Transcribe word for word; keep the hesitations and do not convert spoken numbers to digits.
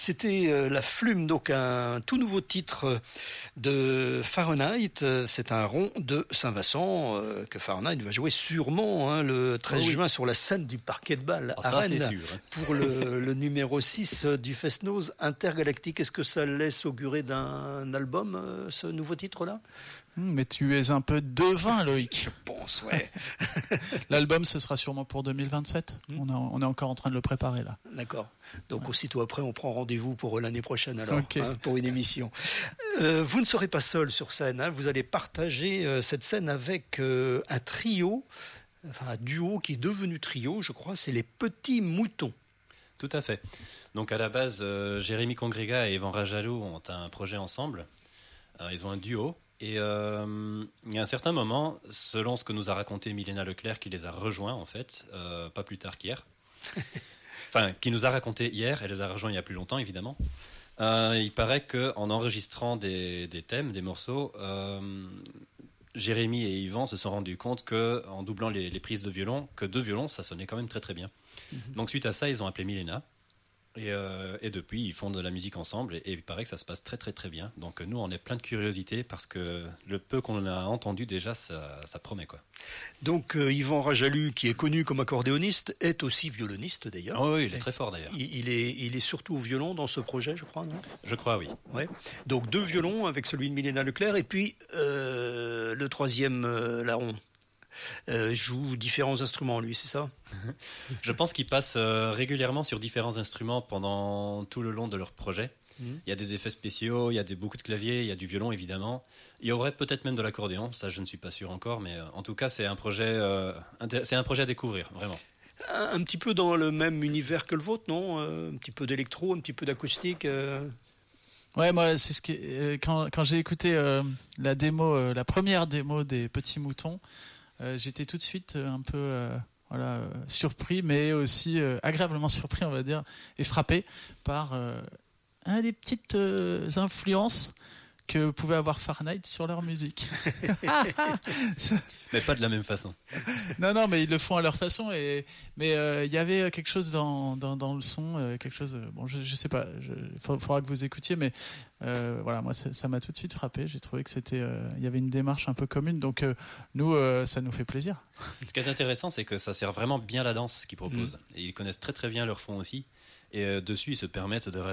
C'était euh, La Flume, donc un tout nouveau titre de Fahrenheit. C'est un rond de Saint-Vincent euh, que Fahrenheit va jouer sûrement hein, le treize oh oui. juin sur la scène du Parquet de Bâle ah, à ça, Rennes c'est sûr, hein. pour le, le numéro six du Fest-Noz intergalactique. Est-ce que ça laisse augurer d'un album euh, ce nouveau titre-là ? Mais tu es un peu devin, Loïc. Je pense, ouais. L'album, ce sera sûrement pour deux mille vingt-sept. Mmh. On, est, on est encore en train de le préparer, là. D'accord. Donc, ouais. Aussitôt après, on prend rendez-vous pour l'année prochaine, alors, okay. hein, pour une émission. Euh, vous ne serez pas seul sur scène. Hein. Vous allez partager euh, cette scène avec euh, un trio, enfin un duo qui est devenu trio, je crois. C'est les Petits Moutons. Tout à fait. Donc, à la base, euh, Jérémy Congrega et Evan Rajalou ont un projet ensemble. Euh, ils ont un duo. Et euh, il y a un certain moment, selon ce que nous a raconté Milena Leclerc, qui les a rejoints en fait, euh, pas plus tard qu'hier, enfin qui nous a raconté hier, elle les a rejoints il y a plus longtemps évidemment, euh, il paraît qu'en enregistrant des, des thèmes, des morceaux, euh, Jérémy et Yvan se sont rendus compte qu'en doublant les, les prises de violon, que deux violons ça sonnait quand même très très bien. Mm-hmm. Donc suite à ça, ils ont appelé Milena. Et, euh, et depuis, ils font de la musique ensemble et, et il paraît que ça se passe très très très bien. Donc nous, on est plein de curiosité parce que le peu qu'on a entendu déjà, ça, ça promet quoi. Donc euh, Yvan Rajalou, qui est connu comme accordéoniste, est aussi violoniste d'ailleurs. Oh oui, il est très fort d'ailleurs. Il, il, est, il est surtout au violon dans ce projet, je crois, non ? Je crois, oui. Ouais. Donc deux violons avec celui de Milena Leclerc et puis euh, le troisième euh, larron. Euh, joue différents instruments, lui, c'est ça ? Je pense qu'ils passent euh, régulièrement sur différents instruments pendant tout le long de leur projet. Mmh. Il y a des effets spéciaux, il y a des, beaucoup de claviers, il y a du violon évidemment. Il y aurait peut-être même de l'accordéon, ça je ne suis pas sûr encore, mais euh, en tout cas c'est un projet, euh, intér- c'est un projet à découvrir, vraiment. Un, un petit peu dans le même univers que le vôtre, non ? euh, Un petit peu d'électro, un petit peu d'acoustique euh... Ouais, moi c'est ce qui euh, quand quand j'ai écouté euh, la démo, euh, la première démo des Petits Moutons. Euh, j'étais tout de suite un peu euh, voilà, euh, surpris, mais aussi euh, agréablement surpris, on va dire, et frappé par euh, hein, les petites euh, influences que pouvait avoir Fahrenheit sur leur musique. Mais pas de la même façon. Non, non, mais ils le font à leur façon. Et mais il euh, y avait quelque chose dans dans, dans le son, euh, quelque chose. Bon, je je sais pas. Il faudra que vous écoutiez, mais euh, voilà, moi ça, ça m'a tout de suite frappé. J'ai trouvé que c'était, il euh, y avait une démarche un peu commune. Donc euh, nous, euh, ça nous fait plaisir. Ce qui est intéressant, c'est que ça sert vraiment bien la danse qu'ils proposent. Mmh. Et ils connaissent très très bien leur fond aussi. Et euh, dessus, ils se permettent de